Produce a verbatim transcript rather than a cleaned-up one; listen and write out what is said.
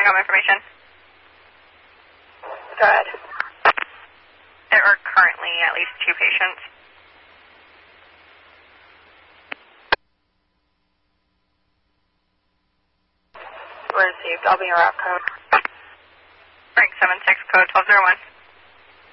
home information. Go ahead. There are currently at least two patients. Received. I'll be in route code. Frank seven six, code twelve oh one.